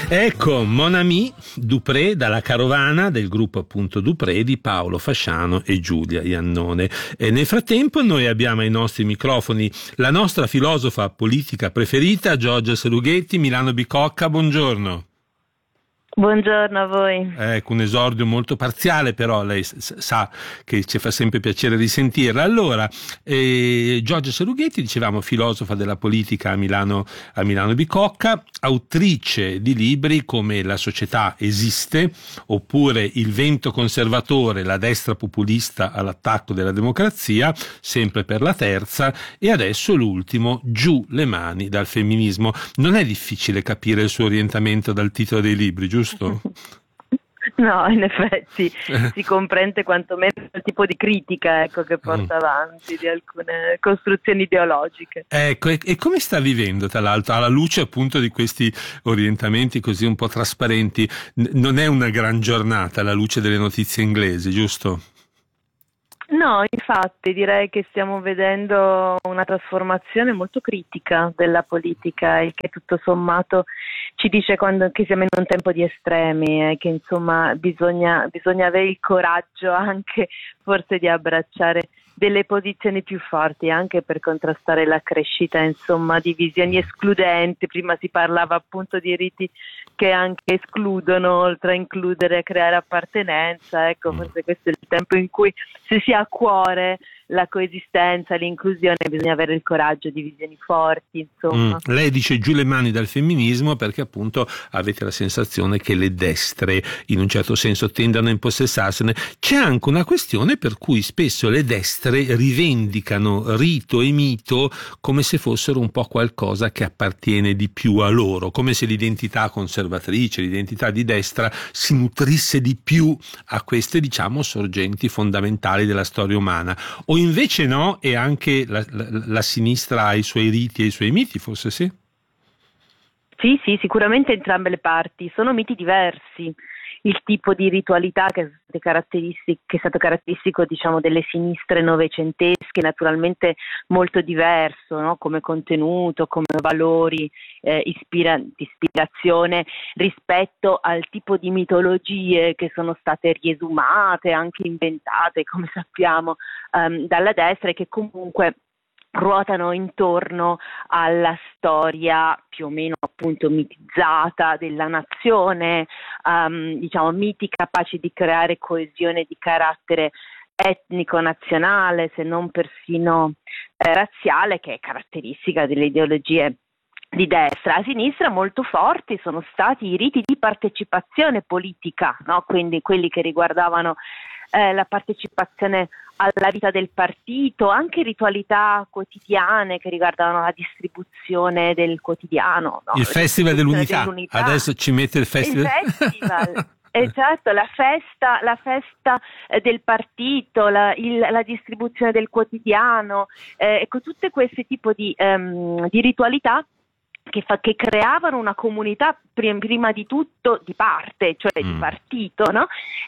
Ecco, Mon Ami Dupré dalla carovana del gruppo appunto Dupré di Paolo Fasciano e Giulia Iannone. E nel frattempo noi abbiamo ai nostri microfoni la nostra filosofa politica preferita, Giorgia Serughetti, Milano Bicocca, buongiorno. Buongiorno a voi. Ecco, un esordio molto parziale, però lei sa che ci fa sempre piacere risentirla. Allora, Giorgia Serughetti, dicevamo, filosofa della politica a Milano Bicocca, autrice di libri come La società esiste, oppure Il vento conservatore, la destra populista all'attacco della democrazia, sempre per La Terza, e adesso l'ultimo, Giù le mani dal femminismo. Non è difficile capire il suo orientamento dal titolo dei libri, giusto? No, in effetti si comprende quantomeno il tipo di critica, ecco, che porta avanti di alcune costruzioni ideologiche. Ecco, e come sta vivendo, tra l'altro, alla luce appunto di questi orientamenti così un po' trasparenti? Non è una gran giornata alla luce delle notizie inglesi, giusto? No, infatti direi che stiamo vedendo una trasformazione molto critica della politica, e che tutto sommato ci dice che siamo in un tempo di estremi e che insomma bisogna avere il coraggio anche forse di abbracciare delle posizioni più forti anche per contrastare la crescita insomma di visioni escludenti. Prima si parlava appunto di riti che anche escludono oltre a includere e creare appartenenza. Ecco, forse questo è il tempo in cui, se si ha a cuore la coesistenza, l'inclusione, bisogna avere il coraggio di visioni forti, insomma. Lei dice giù le mani dal femminismo perché appunto avete la sensazione che le destre in un certo senso tendano a impossessarsene. C'è anche una questione per cui spesso le destre rivendicano rito e mito come se fossero un po' qualcosa che appartiene di più a loro, come se l'identità conservatrice, l'identità di destra si nutrisse di più a queste, diciamo, sorgenti fondamentali della storia umana. O invece no, e anche la sinistra ha i suoi riti e i suoi miti, forse sì? Sì, sicuramente entrambe le parti. Sono miti diversi. Il tipo di ritualità che è stato caratteristico, diciamo, delle sinistre novecentesche, naturalmente molto diverso, no? Come contenuto, come valori, ispirazione rispetto al tipo di mitologie che sono state riesumate, anche inventate, come sappiamo, dalla destra, e che comunque ruotano intorno alla storia più o meno appunto mitizzata della nazione, diciamo miti capaci di creare coesione di carattere etnico, nazionale, se non persino razziale, che è caratteristica delle ideologie di destra. A sinistra molto forti sono stati i riti di partecipazione politica, no? Quindi quelli che riguardavano la partecipazione alla vita del partito, anche ritualità quotidiane che riguardavano la distribuzione del quotidiano, no? Il Festival dell'Unità. Adesso ci mette il Festival. Esatto, la festa del partito, la distribuzione di ecco, tutte questi tipi di ritualità che creavano una comunità prima di tutto di parte, cioè di partito, no?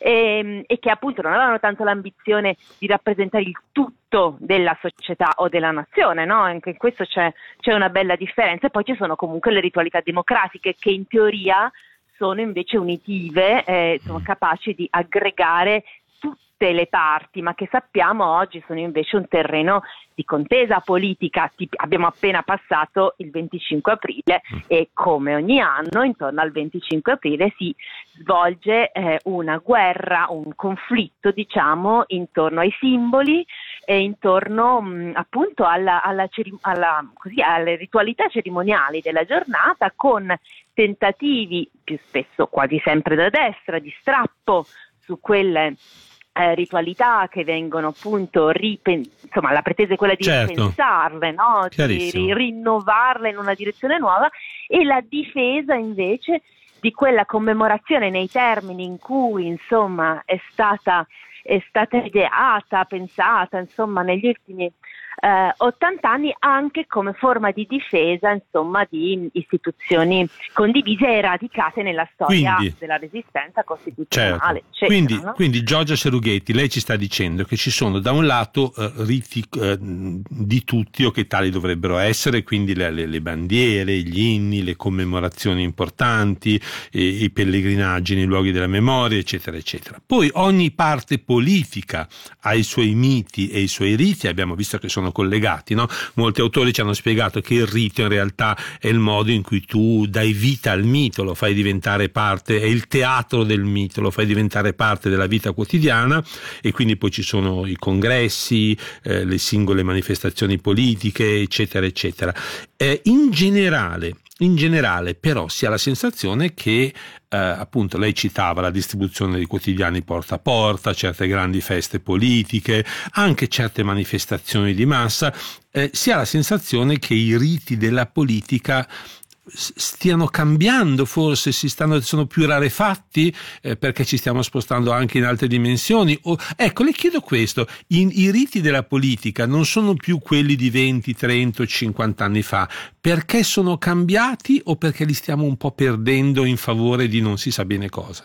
E che appunto non avevano tanto l'ambizione di rappresentare il tutto della società o della nazione, no? Anche in questo c'è una bella differenza. E poi ci sono comunque le ritualità democratiche che in teoria sono invece unitive, sono capaci di aggregare tutte le parti, ma che sappiamo oggi sono invece un terreno di contesa politica. Abbiamo appena passato il 25 aprile e come ogni anno intorno al 25 aprile si svolge una guerra, un conflitto, diciamo, intorno ai simboli e intorno appunto alle ritualità cerimoniali della giornata, con tentativi più spesso quasi sempre da destra di strappo su quelle ritualità che vengono appunto insomma la pretesa è quella di ripensarle, no? Di rinnovarle in una direzione nuova, e la difesa invece di quella commemorazione nei termini in cui insomma è stata ideata, pensata insomma negli ultimi 80 anni, anche come forma di difesa, insomma, di istituzioni condivise e radicate nella storia della resistenza costituzionale. Certo. Quindi Giorgia Serughetti, lei ci sta dicendo che ci sono da un lato riti di tutti o che tali dovrebbero essere, quindi le bandiere, gli inni, le commemorazioni importanti, i pellegrinaggi nei luoghi della memoria, eccetera, eccetera. Poi ogni parte politica ha i suoi miti e i suoi riti, abbiamo visto che sono collegati, no? Molti autori ci hanno spiegato che il rito in realtà è il modo in cui tu dai vita al mito, lo fai diventare parte, è il teatro del mito, lo fai diventare parte della vita quotidiana, e quindi poi ci sono i congressi, le singole manifestazioni politiche, eccetera, eccetera. In generale però si ha la sensazione che appunto lei citava la distribuzione di quotidiani porta a porta, certe grandi feste politiche, anche certe manifestazioni di massa, si ha la sensazione che i riti della politica stiano cambiando, forse sono più rarefatti perché ci stiamo spostando anche in altre dimensioni. Ecco, le chiedo questo: i riti della politica non sono più quelli di 20, 30 o 50 anni fa, perché sono cambiati o perché li stiamo un po' perdendo in favore di non si sa bene cosa?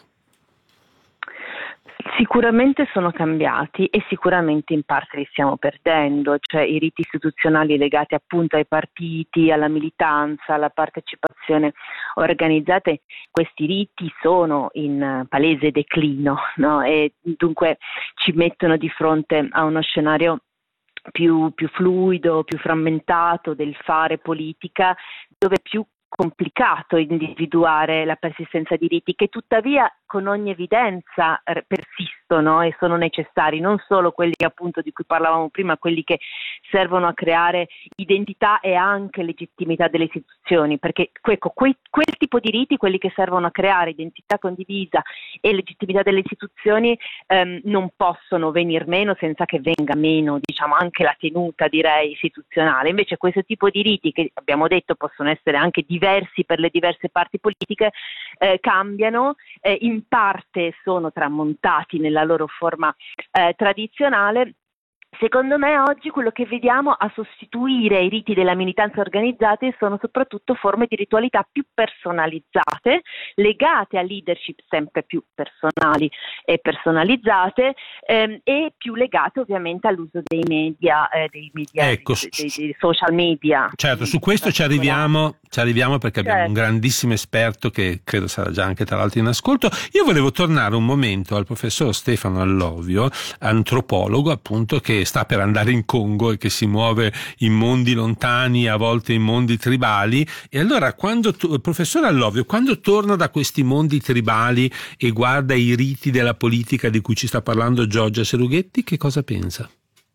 Sicuramente sono cambiati e sicuramente in parte li stiamo perdendo, cioè i riti istituzionali legati appunto ai partiti, alla militanza, alla partecipazione organizzata. Questi riti sono in palese declino, no? E dunque ci mettono di fronte a uno scenario più fluido, più frammentato del fare politica, dove è più complicato individuare la persistenza di riti che tuttavia con ogni evidenza persistono e sono necessari, non solo quelli appunto di cui parlavamo prima, quelli che servono a creare identità e anche legittimità delle istituzioni, perché ecco, quel tipo di riti, quelli che servono a creare identità condivisa e legittimità delle istituzioni, non possono venir meno senza che venga meno, diciamo, anche la tenuta, direi, istituzionale. Invece questo tipo di riti, che abbiamo detto possono essere anche diversi per le diverse parti politiche, cambiano, in parte sono tramontati nella loro forma tradizionale. Secondo me oggi quello che vediamo a sostituire i riti della militanza organizzati sono soprattutto forme di ritualità più personalizzate, legate a leadership sempre più personali e personalizzate, e più legate ovviamente all'uso dei media, ecco, dei social media. Certo, su questo ci arriviamo perché abbiamo un grandissimo esperto che credo sarà già anche tra l'altro in ascolto. Io volevo tornare un momento al professor Stefano Allovio, antropologo appunto, che sta per andare in Congo e che si muove in mondi lontani, a volte in mondi tribali. E allora professor Allovio, quando torna da questi mondi tribali e guarda i riti della politica di cui ci sta parlando Giorgia Serughetti, che cosa pensa?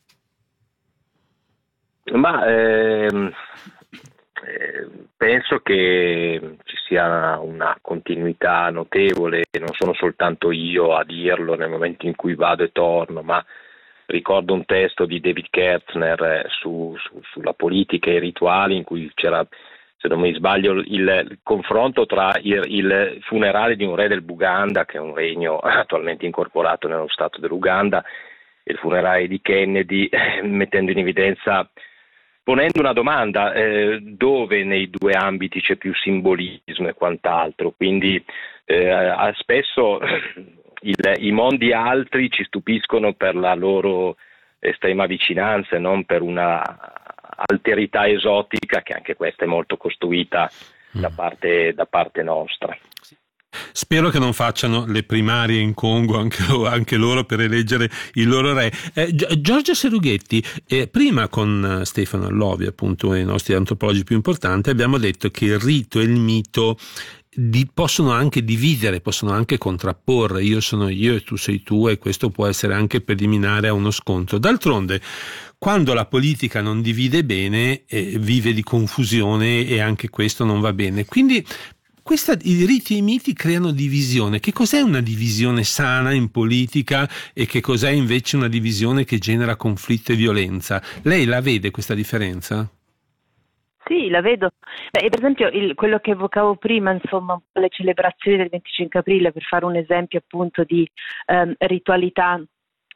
Penso che ci sia una continuità notevole, non sono soltanto io a dirlo nel momento in cui vado e torno, ma ricordo un testo di David Kertzner sulla politica e i rituali, in cui c'era, se non mi sbaglio, il confronto tra il funerale di un re del Buganda, che è un regno attualmente incorporato nello stato dell'Uganda, e il funerale di Kennedy, mettendo in evidenza, ponendo una domanda, dove nei due ambiti c'è più simbolismo e quant'altro. Quindi spesso i mondi altri ci stupiscono per la loro estrema vicinanza e non per una alterità esotica, che anche questa è molto costruita da parte nostra. Spero che non facciano le primarie in Congo anche loro per eleggere il loro re. Giorgia Serughetti, prima con Stefano Allovio, appunto, i nostri antropologi più importanti, abbiamo detto che il rito e il mito possono anche dividere, possono anche contrapporre. Io sono io e tu sei tu, e questo può essere anche preliminare a uno scontro. D'altronde, quando la politica non divide bene, vive di confusione, e anche questo non va bene. Quindi i riti e i miti creano divisione. Che cos'è una divisione sana in politica e che cos'è invece una divisione che genera conflitto e violenza? Lei la vede questa differenza? Sì, la vedo. Per esempio quello che evocavo prima, insomma, le celebrazioni del 25 aprile, per fare un esempio appunto di ritualità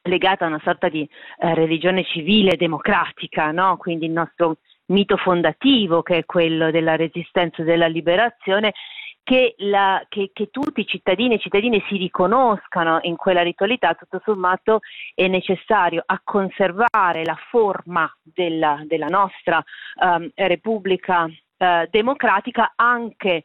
legata a una sorta di religione civile democratica, no? Quindi il nostro mito fondativo, che è quello della resistenza e della liberazione, che tutti i cittadini e cittadine si riconoscano in quella ritualità, tutto sommato è necessario a conservare la forma della nostra Repubblica democratica anche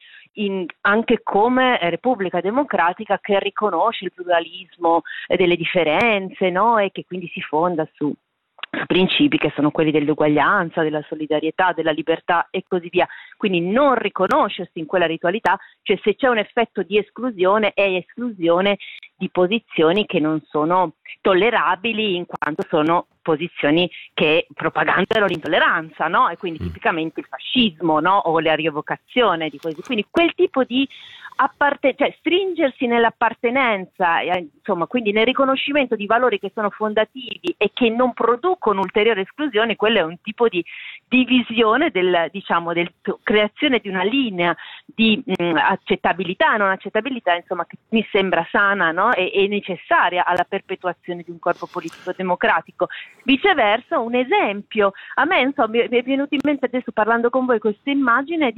come Repubblica democratica che riconosce il pluralismo delle differenze, no? E che quindi si fonda su principi che sono quelli dell'uguaglianza, della solidarietà, della libertà e così via. Quindi non riconoscersi in quella ritualità, cioè se c'è un effetto di esclusione, è esclusione di posizioni che non sono tollerabili in quanto sono posizioni che propagandano l'intolleranza, no? E quindi tipicamente il fascismo, no? O la rievocazione di questi. Quindi quel tipo di cioè stringersi nell'appartenenza, insomma, quindi nel riconoscimento di valori che sono fondativi e che non producono ulteriori esclusioni, quello è un tipo di divisione del creazione di una linea di accettabilità e non accettabilità, insomma, che mi sembra sana, no? E necessaria alla perpetuazione di un corpo politico democratico. Viceversa, un esempio, a me mi è venuto in mente adesso parlando con voi questa immagine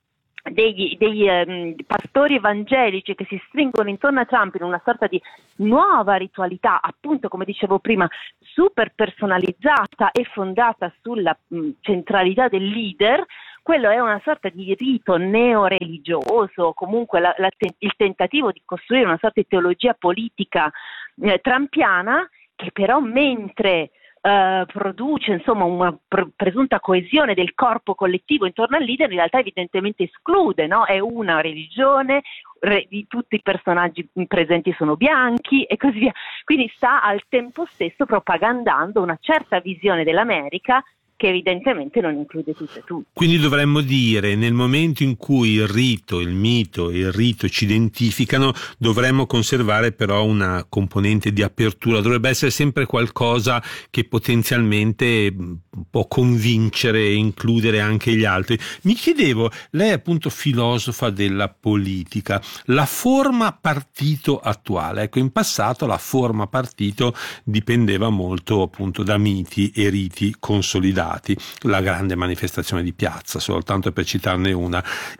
dei pastori evangelici che si stringono intorno a Trump in una sorta di nuova ritualità, appunto come dicevo prima, super personalizzata e fondata sulla centralità del leader. Quello è una sorta di rito neoreligioso, comunque il tentativo di costruire una sorta di teologia politica trumpiana, che però mentre produce insomma una presunta coesione del corpo collettivo intorno al leader, in realtà evidentemente esclude, no? È una religione, di tutti i personaggi presenti sono bianchi e così via, quindi sta al tempo stesso propagandando una certa visione dell'America che evidentemente non include tutte e tutti. Quindi dovremmo dire, nel momento in cui il rito, il mito e il rito ci identificano, dovremmo conservare però una componente di apertura, dovrebbe essere sempre qualcosa che potenzialmente può convincere e includere anche gli altri. Mi chiedevo, lei è appunto filosofa della politica, la forma partito attuale, ecco, in passato la forma partito dipendeva molto appunto da miti e riti consolidati, la grande manifestazione di piazza, soltanto per citarne una.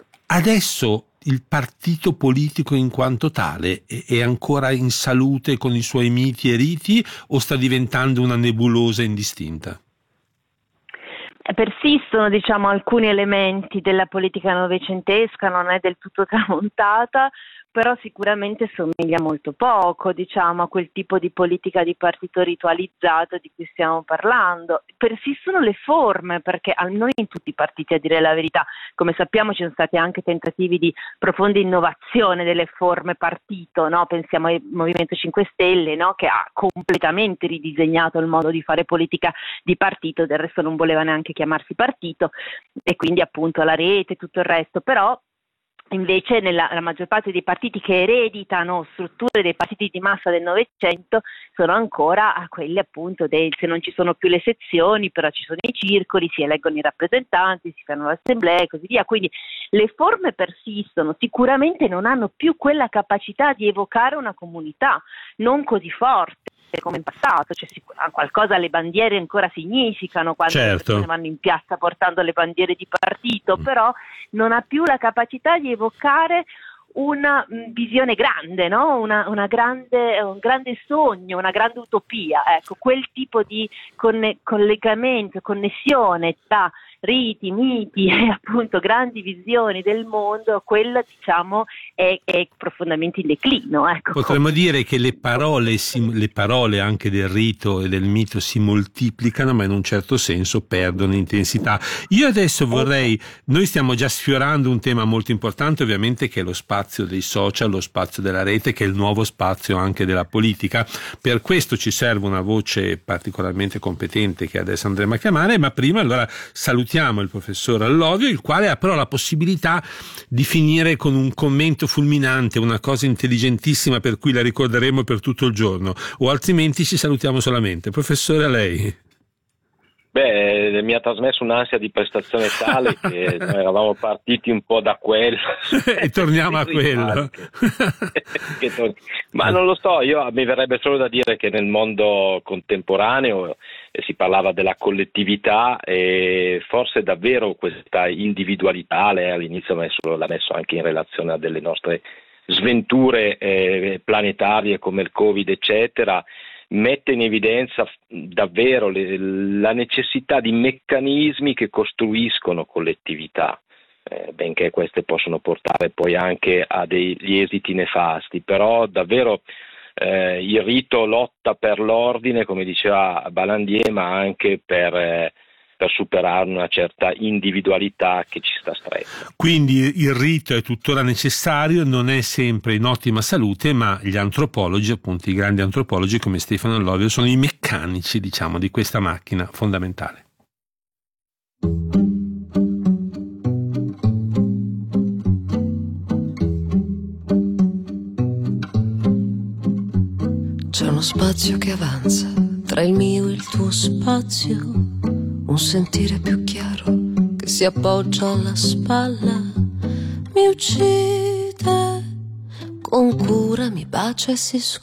Adesso il partito politico in quanto tale è ancora in salute con i suoi miti e riti o sta diventando una nebulosa indistinta? Persistono, alcuni elementi della politica novecentesca, non è del tutto tramontata, però sicuramente somiglia molto poco, a quel tipo di politica di partito ritualizzato di cui stiamo parlando. Persistono le forme, perché non in tutti i partiti, a dire la verità, come sappiamo ci sono stati anche tentativi di profonda innovazione delle forme partito, no? Pensiamo al Movimento 5 Stelle, no? Che ha completamente ridisegnato il modo di fare politica di partito, del resto non voleva neanche chiamarsi partito, e quindi appunto la rete e tutto il resto, però invece la maggior parte dei partiti che ereditano strutture dei partiti di massa del Novecento sono ancora quelli appunto se non ci sono più le sezioni, però ci sono i circoli, si eleggono i rappresentanti, si fanno le assemblee e così via. Quindi le forme persistono, sicuramente non hanno più quella capacità di evocare una comunità, non così forte come in passato, qualcosa le bandiere ancora significano quando le persone vanno in piazza portando le bandiere di partito, però non ha più la capacità di evocare una visione grande, no? Un grande sogno, una grande utopia, ecco, quel tipo di collegamento, connessione tra riti, miti e appunto grandi visioni del mondo, quella è profondamente in declino. Ecco. Potremmo dire che le parole anche del rito e del mito si moltiplicano, ma in un certo senso perdono intensità. Io adesso noi stiamo già sfiorando un tema molto importante, ovviamente, che è lo spazio dei social, lo spazio della rete, che è il nuovo spazio anche della politica. Per questo ci serve una voce particolarmente competente che adesso andremo a chiamare, ma prima allora salutiamo il professor Allovio, il quale ha però la possibilità di finire con un commento fulminante, una cosa intelligentissima per cui la ricorderemo per tutto il giorno, o altrimenti ci salutiamo solamente. Professore, a lei. Beh, mi ha trasmesso un'ansia di prestazione tale che noi eravamo partiti un po' da quello e torniamo a quello. Ma non lo so, mi verrebbe solo da dire che nel mondo contemporaneo si parlava della collettività e forse davvero questa individualità, lei all'inizio l'ha messo anche in relazione a delle nostre sventure planetarie come il Covid eccetera, mette in evidenza davvero la necessità di meccanismi che costruiscono collettività, benché queste possono portare poi anche a degli esiti nefasti, però davvero il rito lotta per l'ordine, come diceva Balandier, ma anche per superare una certa individualità che ci sta stretta. Quindi il rito è tuttora necessario, non è sempre in ottima salute, ma gli antropologi, appunto i grandi antropologi come Stefano Allovio, sono i meccanici, diciamo, di questa macchina fondamentale. C'è uno spazio che avanza tra il mio e il tuo spazio, un sentire più chiaro che si appoggia alla spalla, mi uccide, con cura mi bacia e si scuote.